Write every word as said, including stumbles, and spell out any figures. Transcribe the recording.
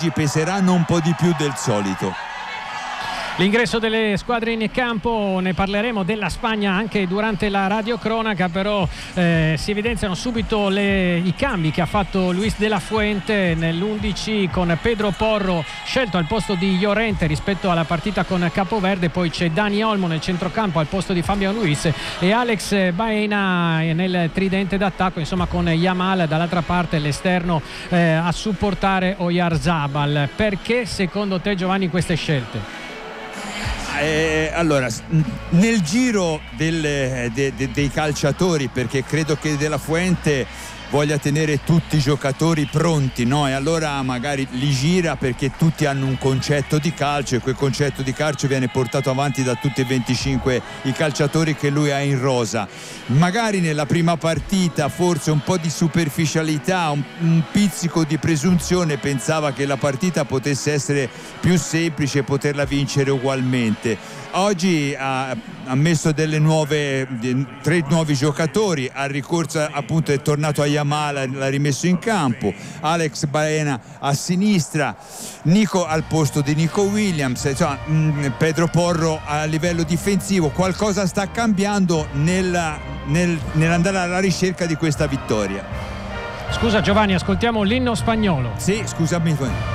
oggi peseranno un po' di più del solito. L'ingresso delle squadre in campo, ne parleremo della Spagna anche durante la radiocronaca, però eh, si evidenziano subito le, i cambi che ha fatto Luis de la Fuente nell'undici, con Pedro Porro scelto al posto di Llorente rispetto alla partita con Capoverde. Poi c'è Dani Olmo nel centrocampo al posto di Fabián Ruiz e Alex Baena nel tridente d'attacco, insomma, con Yamal dall'altra parte, l'esterno eh, a supportare Oyarzabal. Perché secondo te, Giovanni, queste scelte? Eh, allora, nel giro del, de, de, dei calciatori, perché credo che De La Fuente voglia tenere tutti i giocatori pronti, no? E allora magari li gira perché tutti hanno un concetto di calcio, e quel concetto di calcio viene portato avanti da tutti e venticinque i calciatori che lui ha in rosa. Magari nella prima partita forse un po' di superficialità, un, un pizzico di presunzione, pensava che la partita potesse essere più semplice e poterla vincere ugualmente. Oggi ha, ha messo delle nuove, tre nuovi giocatori, al ricorso appunto è tornato a Yamal, l'ha rimesso in campo, Alex Baena a sinistra, Nico al posto di Nico Williams, insomma, Pedro Porro a livello difensivo. Qualcosa sta cambiando nella, nel, nell'andare alla ricerca di questa vittoria. Scusa Giovanni, ascoltiamo l'inno spagnolo. Sì, scusami.